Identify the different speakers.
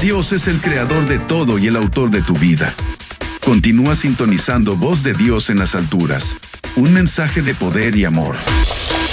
Speaker 1: Dios es el creador de todo y el autor de tu vida. Continúa sintonizando Voz de Dios en las alturas. Un mensaje de poder y amor.